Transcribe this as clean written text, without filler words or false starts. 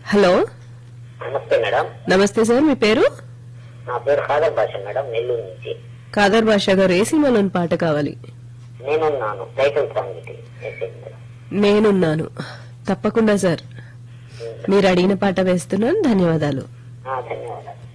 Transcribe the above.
Hello, నమస్తే madam. నమస్తే sir, మీ పేరు? నా పేరు ఖాదర్ బాషా మేడం, నెల్లూరు నుంచి. ఖాదర్ బాషా గారు, ఏ సినిమాలోని పాట కావాలి? నేనున్నాను టైటిల్ సాంగ్ ఇది. నేనున్నాను. తప్పకుండా సార్, మీరు అడిగిన పాట వేస్తున్నాను. ధన్యవాదాలు. ధన్యవాదాలు.